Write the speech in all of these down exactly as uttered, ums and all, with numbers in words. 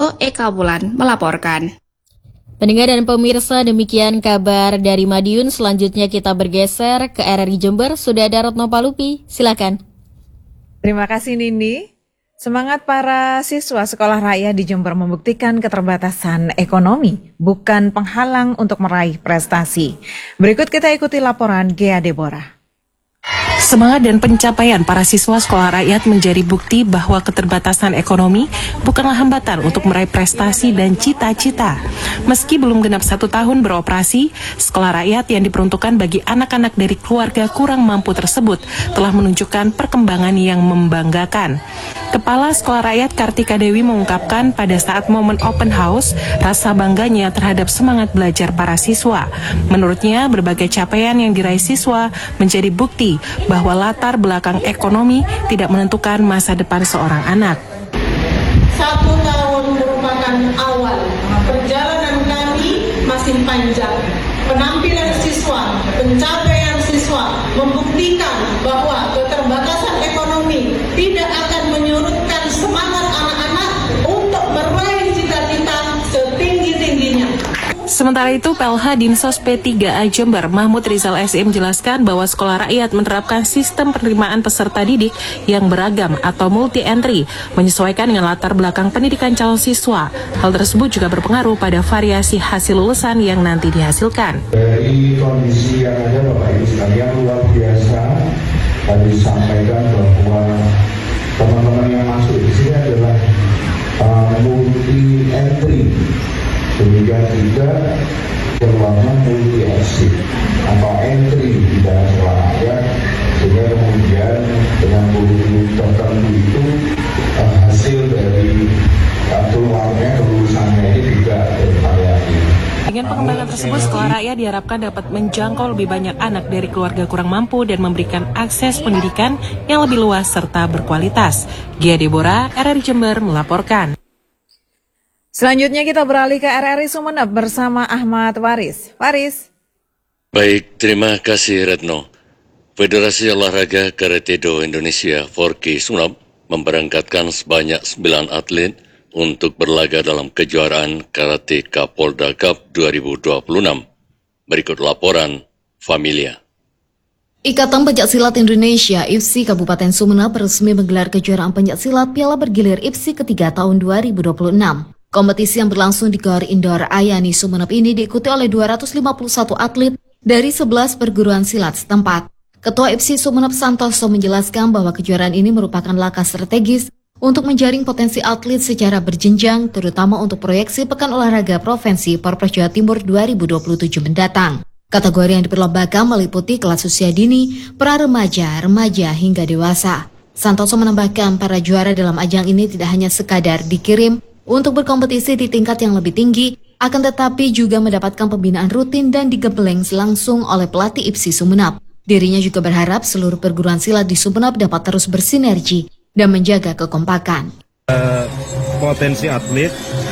Suharto, Eka Bulan melaporkan. Pendengar dan pemirsa, demikian kabar dari Madiun. Selanjutnya kita bergeser ke R R I Jember. Sudah ada Retno Palupi, silakan. Terima kasih Nini. Semangat para siswa sekolah rakyat di Jember membuktikan keterbatasan ekonomi bukan penghalang untuk meraih prestasi. Berikut kita ikuti laporan Gea Deborah. Semangat dan pencapaian para siswa sekolah rakyat menjadi bukti bahwa keterbatasan ekonomi bukanlah hambatan untuk meraih prestasi dan cita-cita. Meski belum genap satu tahun beroperasi, sekolah rakyat yang diperuntukkan bagi anak-anak dari keluarga kurang mampu tersebut telah menunjukkan perkembangan yang membanggakan. Kepala Sekolah Rakyat Kartika Dewi mengungkapkan pada saat momen open house, rasa bangganya terhadap semangat belajar para siswa. Menurutnya, berbagai capaian yang diraih siswa menjadi bukti bahwa latar belakang ekonomi tidak menentukan masa depan seorang anak. Satu tahun merupakan awal, perjalanan kami masih panjang. Penampilan siswa, pencapaian siswa membuktikan bahwa keterbatasan ekonomi tidak akan menyurutkan semangat anak-anak untuk meraih cita-cita setinggi-tingginya. Sementara itu, P L H Dinsos P tiga A Jember, Mahmud Rizal S I menjelaskan bahwa sekolah rakyat menerapkan sistem penerimaan peserta didik yang beragam atau multi-entry, menyesuaikan dengan latar belakang pendidikan calon siswa. Hal tersebut juga berpengaruh pada variasi hasil lulusan yang nanti dihasilkan. Dari kondisi yang ada Bapak Ibu sekalian luar biasa, tadi disampaikan bahwa teman-teman yang masuk di sini adalah uh, multi-entry. Demikian juga keluarnya multi exit atau entry di dalam sekolah rakyat, sehingga kemudian dengan multi tertentu itu uh, hasil dari uh, keluarnya kelulusannya ini juga bervariasi. Dengan pengembangan tersebut, sekolah rakyat diharapkan dapat menjangkau lebih banyak anak dari keluarga kurang mampu dan memberikan akses pendidikan yang lebih luas serta berkualitas. Gea Deborah, R R I Jember melaporkan. Selanjutnya kita beralih ke R R I Sumeneb bersama Ahmad Waris. Waris. Baik, terima kasih Retno. Federasi Olahraga Karate-Do Indonesia Forki Sumeneb memberangkatkan sebanyak sembilan atlet untuk berlaga dalam kejuaraan Karate Kapolda Cup dua ribu dua puluh enam. Berikut laporan Familia. Ikatan Pencaksilat Indonesia I P S I Kabupaten Sumeneb resmi menggelar kejuaraan pencaksilat Piala Bergilir I P S I ketiga tahun dua ribu dua puluh enam. Kompetisi yang berlangsung di Gor Indoor Ayani Sumeneb ini diikuti oleh dua ratus lima puluh satu atlet dari sebelas perguruan silat setempat. Ketua I P S I Sumeneb Santoso menjelaskan bahwa kejuaraan ini merupakan langkah strategis untuk menjaring potensi atlet secara berjenjang, terutama untuk proyeksi Pekan Olahraga Provinsi Porpres Jawa Timur dua ribu dua puluh tujuh mendatang. Kategori yang diperlombakan meliputi kelas usia dini, pra-remaja, remaja hingga dewasa. Santoso menambahkan para juara dalam ajang ini tidak hanya sekadar dikirim untuk berkompetisi di tingkat yang lebih tinggi, akan tetapi juga mendapatkan pembinaan rutin dan digembleng langsung oleh pelatih I P S I Sumeneb. Dirinya juga berharap seluruh perguruan silat di Sumeneb dapat terus bersinergi dan menjaga kekompakan. Uh, potensi atlet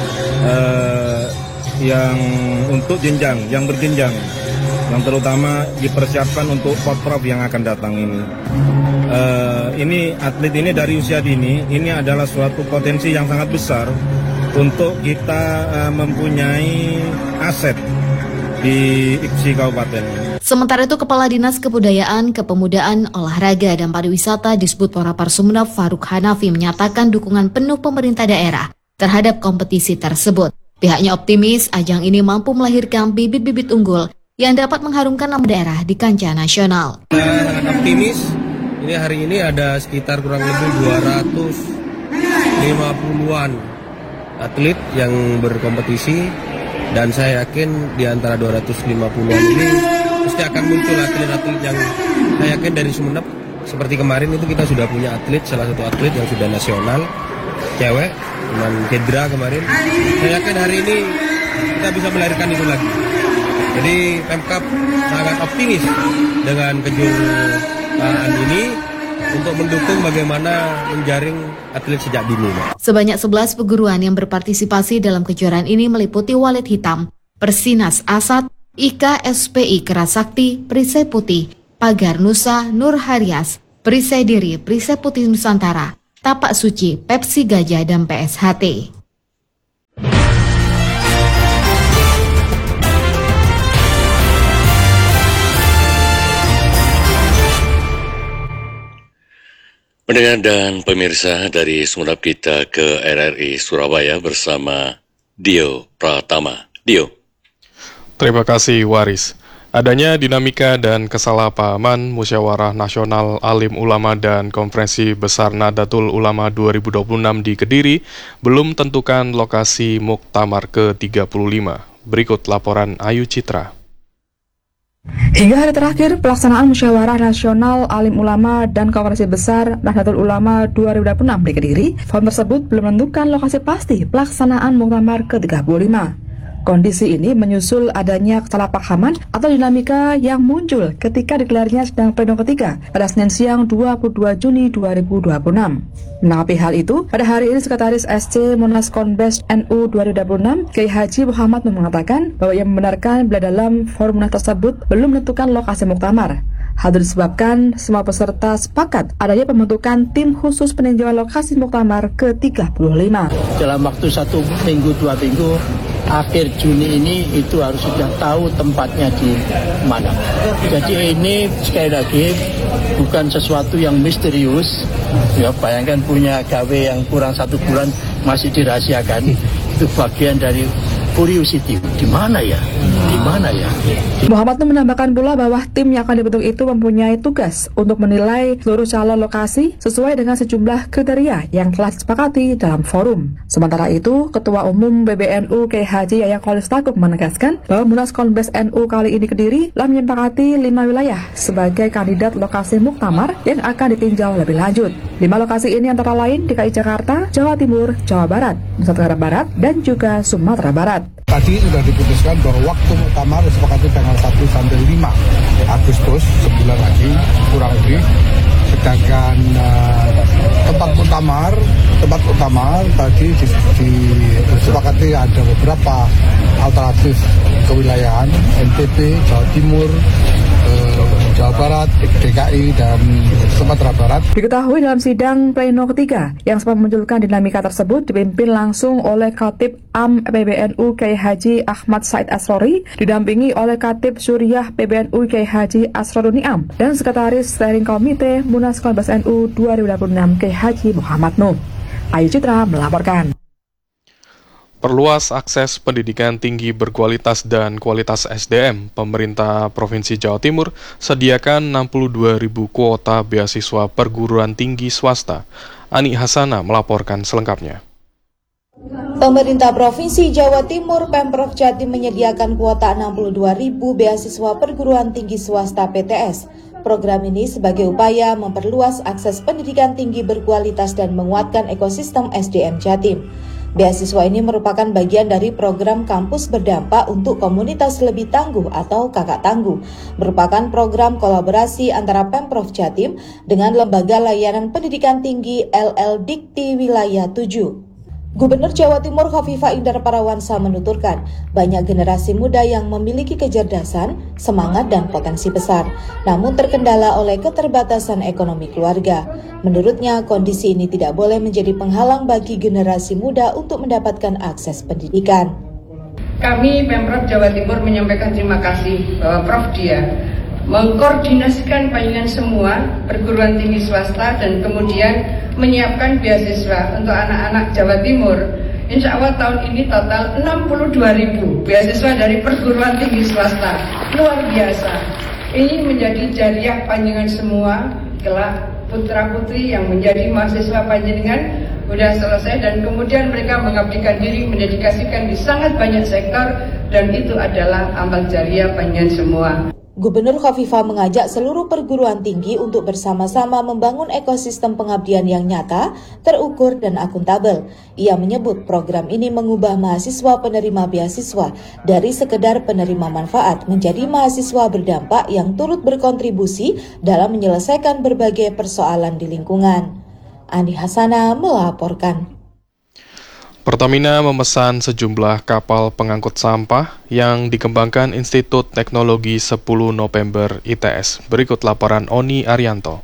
uh, yang untuk jenjang, yang berjenjang, yang terutama dipersiapkan untuk Porprov yang akan datang ini. Uh, ini atlet ini dari usia dini, ini adalah suatu potensi yang sangat besar untuk kita uh, mempunyai aset di I P S I Kabupaten. Sementara itu, Kepala Dinas Kebudayaan, Kepemudaan, Olahraga, dan Pariwisata Disbud Porapar Sumeneb Faruk Hanafi menyatakan dukungan penuh pemerintah daerah terhadap kompetisi tersebut. Pihaknya optimis ajang ini mampu melahirkan bibit-bibit unggul yang dapat mengharumkan nama daerah di kancah nasional. Sangat optimis, ini hari ini ada sekitar kurang lebih dua ratus lima puluhan atlet yang berkompetisi, dan saya yakin di antara dua ratus lima puluhan ini pasti akan muncul atlet-atlet yang saya yakin dari Sumeneb. Seperti kemarin itu kita sudah punya atlet, salah satu atlet yang sudah nasional, cewek, dengan Kedra kemarin. Saya yakin hari ini kita bisa melahirkan itu lagi. Jadi Pemkab sangat optimis dengan kejuaraan ini untuk mendukung bagaimana menjaring atlet sejak dini. Sebanyak sebelas perguruan yang berpartisipasi dalam kejuaraan ini meliputi Walet Hitam, Persinas Asad, I K S P I Kerasakti, Perisai Putih, Pagar Nusa, Nur Haryas, Perisai Diri, Perisai Putih Nusantara, Tapak Suci, Pepsi Gajah, dan P S H T. Pendengar dan pemirsa, dari Sumeneb kita ke R R I Surabaya bersama Dio Pratama. Dio. Terima kasih Waris. Adanya dinamika dan kesalahpahaman Musyawarah Nasional Alim Ulama dan Konferensi Besar Nahdlatul Ulama dua ribu dua puluh enam di Kediri belum tentukan lokasi Muktamar ke tiga puluh lima. Berikut laporan Ayu Citra. Hingga hari terakhir pelaksanaan Musyawarah Nasional Alim Ulama dan Konferensi Besar Nahdlatul Ulama dua ribu dua puluh enam di Kediri, forum tersebut belum menentukan lokasi pasti pelaksanaan Muktamar ke tiga puluh lima. Kondisi ini menyusul adanya kesalahpahaman atau dinamika yang muncul ketika digelarnya sidang pleno ketiga pada Senin siang dua puluh dua Juni dua ribu dua puluh enam. Menanggapi hal itu, pada hari ini Sekretaris S C Munas Konbes N U dua ribu dua puluh enam, Kiai Haji Muhammad mengatakan bahwa ia membenarkan bila dalam forum munas tersebut belum menentukan lokasi muktamar. Hal itu disebabkan semua peserta sepakat adanya pembentukan tim khusus peninjauan lokasi muktamar ke tiga puluh lima. Dalam waktu satu minggu, dua minggu, akhir Juni ini itu harus sudah tahu tempatnya di mana. Jadi ini sekali lagi bukan sesuatu yang misterius. Ya, bayangkan punya gawe yang kurang satu bulan masih dirahasiakan. Itu bagian dari curiosity. Di mana ya? Di mana ya? Muhammad menambahkan pula bahwa tim yang akan dibentuk itu mempunyai tugas untuk menilai seluruh calon lokasi sesuai dengan sejumlah kriteria yang telah disepakati dalam forum. Sementara itu, Ketua Umum B B N U Kiai Haji Yahya Khalil Stakuf menegaskan bahwa Munas Konbes N U kali ini Kediri telah menyepakati lima wilayah sebagai kandidat lokasi muktamar yang akan ditinjau lebih lanjut. Lima lokasi ini antara lain D K I Jakarta, Jawa Timur, Jawa Barat, Nusa Tenggara Barat, dan juga Sumatera Barat. Tadi sudah diputuskan bahwa waktu muktamar disepakati tanggal satu sampai lima Agustus, sebulan lagi kurang lebih. Sedangkan uh, tempat muktamar, tempat muktamar tadi disepakati ada beberapa alternatif kewilayahan, N T B, Jawa Timur, uh, Jawa Barat, D K I, dan Sumatera Barat. Diketahui dalam sidang pleno ketiga yang sempat memunculkan dinamika tersebut dipimpin langsung oleh Khatib A M P B N U Kiai Haji Ahmad Said Asrori, didampingi oleh Khatib Suriah P B N U Kiai Haji Asrorun Niam, dan Sekretaris Steering Komite Munas Konbes N U dua ribu dua puluh enam Kiai Haji Muhammad Nuh. Ayu Citra melaporkan. Perluas akses pendidikan tinggi berkualitas dan kualitas S D M, pemerintah Provinsi Jawa Timur sediakan enam puluh dua ribu kuota beasiswa perguruan tinggi swasta. Ani Hasana melaporkan selengkapnya. Pemerintah Provinsi Jawa Timur Pemprov Jatim menyediakan kuota enam puluh dua ribu beasiswa perguruan tinggi swasta P T S. Program ini sebagai upaya memperluas akses pendidikan tinggi berkualitas dan menguatkan ekosistem S D M Jatim. Beasiswa ini merupakan bagian dari program Kampus Berdampak untuk Komunitas Lebih Tangguh atau Kakak Tangguh, merupakan program kolaborasi antara Pemprov Jatim dengan Lembaga Layanan Pendidikan Tinggi L L Dikti Wilayah tujuh. Gubernur Jawa Timur Khofifah Indar Parawansa menuturkan, banyak generasi muda yang memiliki kecerdasan, semangat, dan potensi besar, namun terkendala oleh keterbatasan ekonomi keluarga. Menurutnya, kondisi ini tidak boleh menjadi penghalang bagi generasi muda untuk mendapatkan akses pendidikan. Kami Pemprov Jawa Timur menyampaikan terima kasih bahwa Prof Dia mengkoordinasikan panjenengan semua perguruan tinggi swasta dan kemudian menyiapkan beasiswa untuk anak-anak Jawa Timur. Insya Allah tahun ini total enam puluh dua ribu beasiswa dari perguruan tinggi swasta. Luar biasa. Ini menjadi jariah panjenengan semua, kelak putra-putri yang menjadi mahasiswa panjenengan sudah selesai dan kemudian mereka mengabdikan diri, mendedikasikan di sangat banyak sektor, dan itu adalah amal jariah panjenengan semua. Gubernur Khofifah mengajak seluruh perguruan tinggi untuk bersama-sama membangun ekosistem pengabdian yang nyata, terukur, dan akuntabel. Ia menyebut program ini mengubah mahasiswa penerima beasiswa dari sekedar penerima manfaat menjadi mahasiswa berdampak yang turut berkontribusi dalam menyelesaikan berbagai persoalan di lingkungan. Ani Hasana melaporkan. Pertamina memesan sejumlah kapal pengangkut sampah yang dikembangkan Institut Teknologi sepuluh November I T S. Berikut laporan Oni Arianto.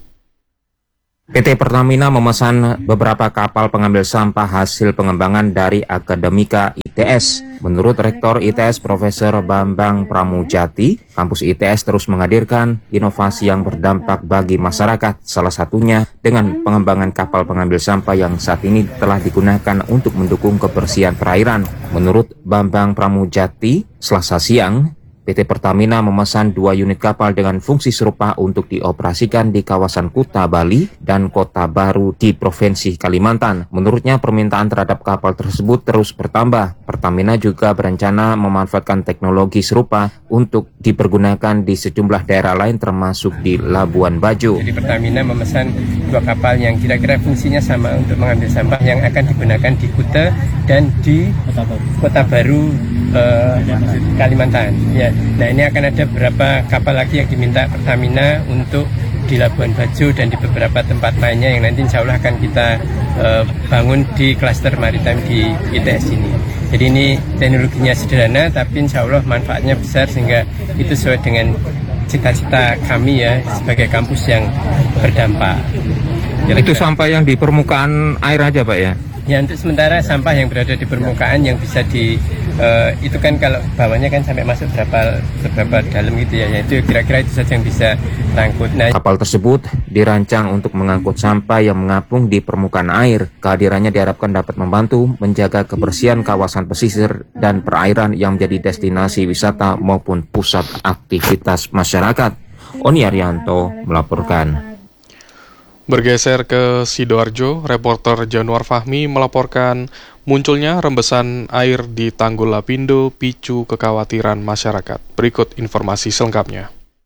P T Pertamina memesan beberapa kapal pengambil sampah hasil pengembangan dari Akademika I I T S. Menurut Rektor I T S Profesor Bambang Pramujati, kampus I T S terus menghadirkan inovasi yang berdampak bagi masyarakat, salah satunya dengan pengembangan kapal pengambil sampah yang saat ini telah digunakan untuk mendukung kebersihan perairan. Menurut Bambang Pramujati, Selasa siang, P T Pertamina memesan dua unit kapal dengan fungsi serupa untuk dioperasikan di kawasan Kuta Bali dan Kota Baru di Provinsi Kalimantan. Menurutnya permintaan terhadap kapal tersebut terus bertambah. Pertamina juga berencana memanfaatkan teknologi serupa untuk dipergunakan di sejumlah daerah lain termasuk di Labuan Bajo. Jadi Pertamina memesan dua kapal yang kira-kira fungsinya sama untuk mengambil sampah yang akan digunakan di Kuta dan di Kota Baru uh, Kalimantan. Ya. Nah, ini akan ada beberapa kapal lagi yang diminta Pertamina untuk di Labuan Bajo dan di beberapa tempat lainnya yang nanti insya Allah akan kita uh, bangun di klaster maritim di I T S ini. Jadi ini teknologinya sederhana tapi insya Allah manfaatnya besar sehingga itu sesuai dengan cita-cita kami ya sebagai kampus yang berdampak. Itu sampah yang di permukaan air aja Pak ya? Ya, untuk sementara sampah yang berada di permukaan yang bisa di uh, itu kan kalau bawahnya kan sampai masuk berapa berapa dalam gitu ya, yaitu kira-kira itu saja yang bisa rangkut. Nah, kapal tersebut dirancang untuk mengangkut sampah yang mengapung di permukaan air. Kehadirannya diharapkan dapat membantu menjaga kebersihan kawasan pesisir dan perairan yang menjadi destinasi wisata maupun pusat aktivitas masyarakat. Oni Arianto melaporkan. Bergeser ke Sidoarjo, reporter Januar Fahmi melaporkan munculnya rembesan air di Tanggul Lapindo picu kekhawatiran masyarakat. Berikut informasi selengkapnya.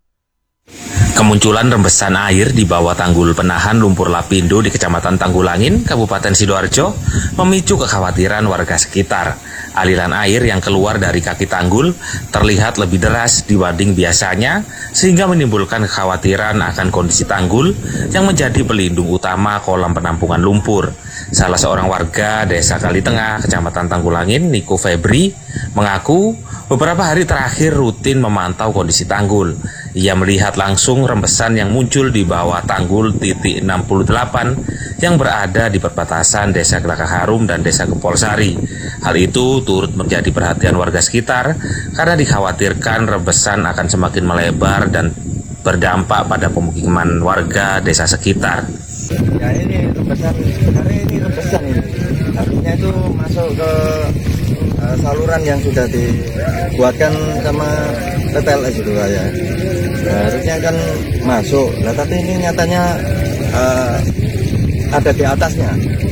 Kemunculan rembesan air di bawah tanggul penahan lumpur Lapindo di Kecamatan Tanggulangin, Kabupaten Sidoarjo, memicu kekhawatiran warga sekitar. Aliran air yang keluar dari kaki tanggul terlihat lebih deras dibanding biasanya, sehingga menimbulkan kekhawatiran akan kondisi tanggul yang menjadi pelindung utama kolam penampungan lumpur. Salah seorang warga Desa Kalitengah, Kecamatan Tanggulangin, Niko Febri, mengaku beberapa hari terakhir rutin memantau kondisi tanggul. Ia melihat langsung rembesan yang muncul di bawah tanggul titik enam puluh delapan yang berada di perbatasan Desa Gelagah Harum dan Desa Gempolsari. Hal itu turut menjadi perhatian warga sekitar karena dikhawatirkan rembesan akan semakin melebar dan berdampak pada pemukiman warga desa sekitar. Ya ini rembesan, sebenarnya ini rembesan ini. Artinya itu masuk ke uh, saluran yang sudah dibuatkan sama P P L S itu ya. Nah, harusnya kan masuk. Nah, tapi ini nyatanya uh, ada di atasnya.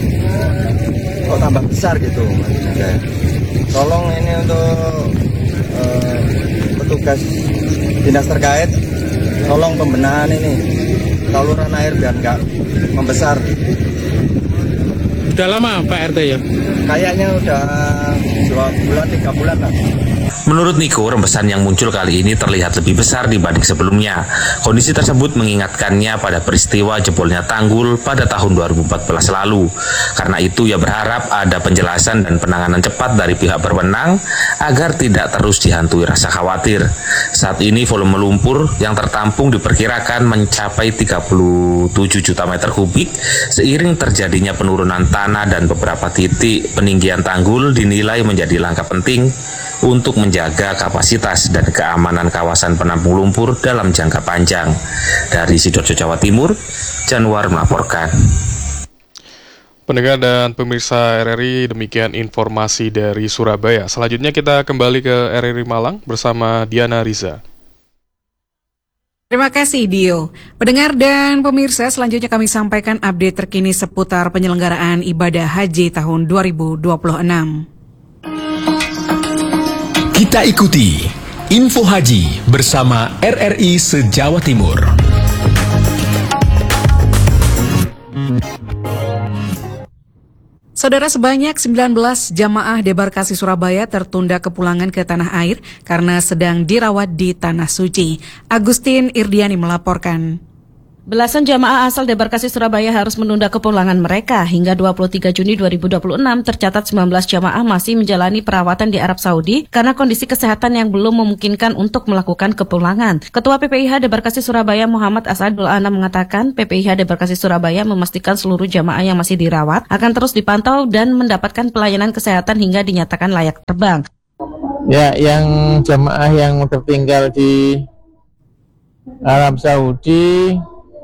Kok tambah besar gitu maksudnya. Tolong ini untuk uh, petugas dinas terkait, tolong pembenahan ini saluran air biar nggak membesar. Udah lama Pak R T ya? Kayaknya udah dua bulan, tiga bulan lah. Menurut Niko, rembesan yang muncul kali ini terlihat lebih besar dibanding sebelumnya. Kondisi tersebut mengingatkannya pada peristiwa jebolnya tanggul pada tahun dua ribu empat belas lalu. Karena itu ia berharap ada penjelasan dan penanganan cepat dari pihak berwenang agar tidak terus dihantui rasa khawatir. Saat ini volume lumpur yang tertampung diperkirakan mencapai tiga puluh tujuh juta meter kubik. Seiring terjadinya penurunan tanah dan beberapa titik peninggian tanggul dinilai menjadi langkah penting untuk menjaga kapasitas dan keamanan kawasan penampung lumpur dalam jangka panjang. Dari Sidoarjo, Jawa Timur, Januar melaporkan. Pendengar dan pemirsa R R I, demikian informasi dari Surabaya. Selanjutnya kita kembali ke R R I Malang bersama Diana Riza. Terima kasih Dio. Pendengar dan pemirsa, selanjutnya kami sampaikan update terkini seputar penyelenggaraan ibadah haji tahun dua ribu dua puluh enam. Kita ikuti Info Haji bersama R R I se-Jawa Timur. Saudara, sebanyak sembilan belas jamaah debarkasi Surabaya tertunda kepulangan ke tanah air karena sedang dirawat di Tanah Suci. Agustin Irdiani melaporkan. Belasan jamaah asal Debarkasi Surabaya harus menunda kepulangan mereka. Hingga dua puluh tiga Juni dua ribu dua puluh enam tercatat sembilan belas jamaah masih menjalani perawatan di Arab Saudi karena kondisi kesehatan yang belum memungkinkan untuk melakukan kepulangan. Ketua P P I H Debarkasi Surabaya Muhammad Asadul Anam mengatakan P P I H Debarkasi Surabaya memastikan seluruh jamaah yang masih dirawat akan terus dipantau dan mendapatkan pelayanan kesehatan hingga dinyatakan layak terbang. Ya, yang jamaah yang tertinggal di Arab Saudi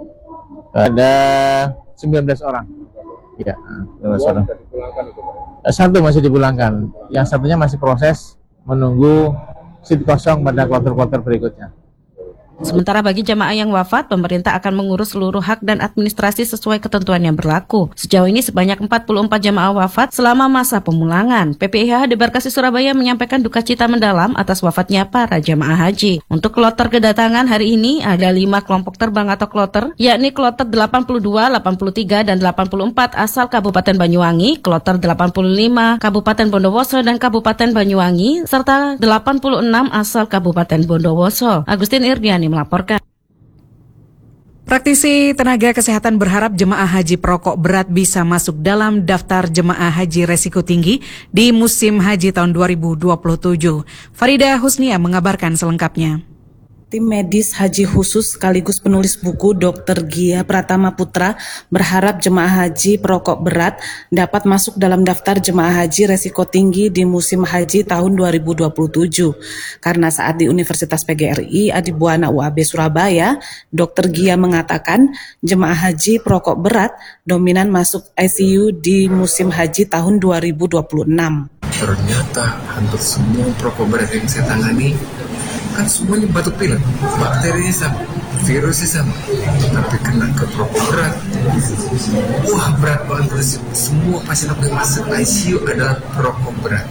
ada sembilan belas orang. Ya, sembilan belas orang. Satu masih dipulangkan, yang satunya masih proses menunggu seat kosong pada kloter-kloter berikutnya. Sementara bagi jamaah yang wafat, pemerintah akan mengurus seluruh hak dan administrasi sesuai ketentuan yang berlaku. Sejauh ini sebanyak empat puluh empat jamaah wafat selama masa pemulangan. P P I H Debarkasi Surabaya menyampaikan duka cita mendalam atas wafatnya para jamaah haji. Untuk kloter kedatangan hari ini ada lima kelompok terbang atau kloter, yakni kloter delapan puluh dua, delapan puluh tiga, dan delapan puluh empat asal Kabupaten Banyuwangi, kloter delapan puluh lima Kabupaten Bondowoso dan Kabupaten Banyuwangi, serta delapan puluh enam asal Kabupaten Bondowoso. Agustin Irdiani melaporkan. Praktisi tenaga kesehatan berharap jemaah haji perokok berat bisa masuk dalam daftar jemaah haji resiko tinggi di musim haji tahun dua ribu dua puluh tujuh. Farida Husnia mengabarkan selengkapnya. Tim medis haji khusus sekaligus penulis buku Dokter Gia Pratama Putra berharap jemaah haji perokok berat dapat masuk dalam daftar jemaah haji resiko tinggi di musim haji tahun dua ribu dua puluh tujuh. Karena saat di Universitas P G R I Adibuana U A B Surabaya, Dokter Gia mengatakan jemaah haji perokok berat dominan masuk I C U di musim haji tahun dua ribu dua puluh enam. Ternyata hampir semua perokok berat yang saya tangani kan semuanya batuk pilek, bakterinya sama, virusnya sama, tapi kena ke perokok berat. Wah, berat banget. Semua pasien yang masuk I C U adalah perokok berat.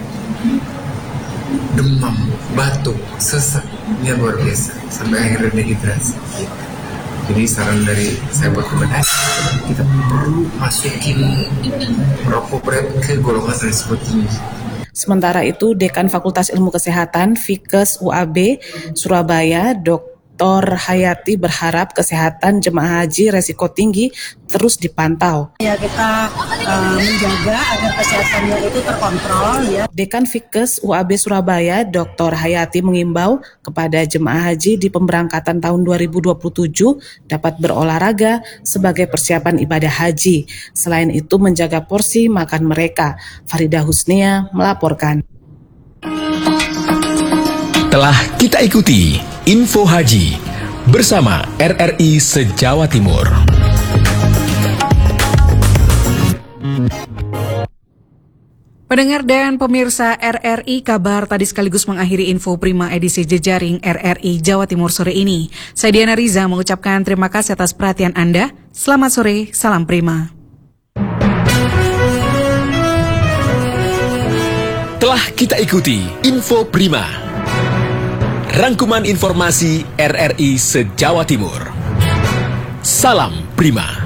Demam, batuk, sesaknya luar biasa, sampai akhirnya dehidrasi. Jadi saran dari saya buat teman-teman, kita perlu masukin perokok berat ke golongan resiko tinggi. Sementara itu, Dekan Fakultas Ilmu Kesehatan Fikes U A B Surabaya, Doktor Hayati berharap kesehatan jemaah haji resiko tinggi terus dipantau. Ya, kita uh, menjaga agar kesehatannya itu terkontrol ya. Dekan Fikes U A B Surabaya, Doktor Hayati mengimbau kepada jemaah haji di pemberangkatan tahun dua ribu dua puluh tujuh dapat berolahraga sebagai persiapan ibadah haji. Selain itu menjaga porsi makan mereka. Farida Husnia melaporkan. Telah kita ikuti Info Haji bersama R R I se-Jawa Timur. Pendengar dan pemirsa R R I, kabar tadi sekaligus mengakhiri Info Prima edisi jejaring R R I Jawa Timur sore ini. Saya Diana Riza mengucapkan terima kasih atas perhatian Anda. Selamat sore, salam Prima. Telah kita ikuti Info Prima, rangkuman informasi R R I se-Jawa Timur. Salam Prima.